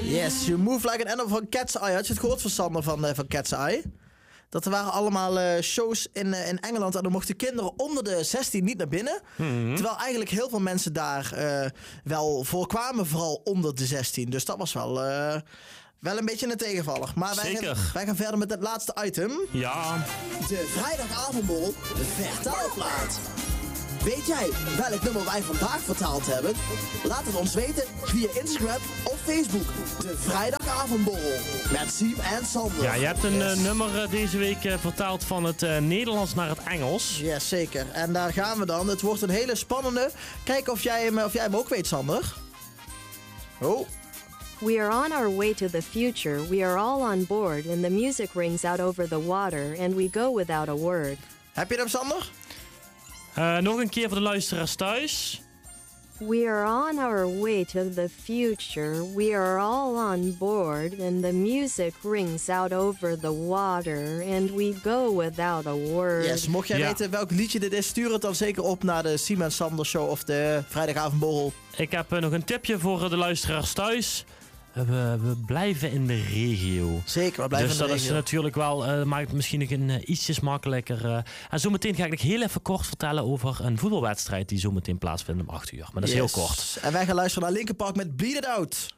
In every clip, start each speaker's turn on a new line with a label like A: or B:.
A: Yes, You Move Like an Animal van Cat's Eye. Had je het gehoord van Sander van Cat's Eye? Dat er waren allemaal shows in Engeland en dan mochten kinderen onder de 16 niet naar binnen. Mm-hmm. Terwijl eigenlijk heel veel mensen daar wel voorkwamen, vooral onder de 16. Dus dat was wel een beetje een tegenvaller. Maar wij gaan verder met het laatste item.
B: Ja.
A: De vrijdagavondborrel vertaalplaat. Weet jij welk nummer wij vandaag vertaald hebben? Laat het ons weten via Instagram of Facebook. De vrijdagavondborrel met Siem en Sander.
B: Ja, je hebt een nummer deze week vertaald van het Nederlands naar het Engels.
A: Ja, zeker. En daar gaan we dan. Het wordt een hele spannende. Kijk of jij hem ook weet, Sander. Oh.
C: We are on our way to the future. We are all on board and the music rings out over the water and we go without a word.
A: Heb je hem, Sander?
B: Nog een keer voor de luisteraars thuis.
C: We are on our way to the future. We are all on board and the music rings out over the water and we go without a word.
A: Yes, mocht jij weten welk liedje dit is, stuur het dan zeker op naar de Siem en Sander Show of de vrijdagavondborrel.
B: Ik heb nog een tipje voor de luisteraars thuis. We blijven in de regio.
A: Zeker, we blijven in de regio.
B: Dus dat is natuurlijk wel, maakt het misschien nog ietsjes makkelijker. En zometeen ga ik nog heel even kort vertellen over een voetbalwedstrijd die zometeen plaatsvindt om 8 uur. Maar dat is heel kort.
A: En wij gaan luisteren naar Linkin Park met Bleed It Out.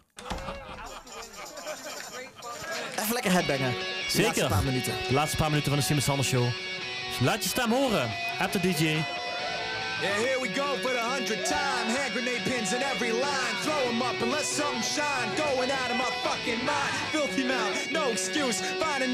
A: Even lekker headbangen.
B: Zeker.
A: De laatste paar minuten.
B: De laatste paar minuten van de Siem en Sander Show. Dus laat je stem horen. App de DJ.
D: Yeah, here we go for the 100th time. Hand grenade pins in every line. Throw them up and let something shine. Going out of my fucking mind. Filthy mouth, no excuse. Find a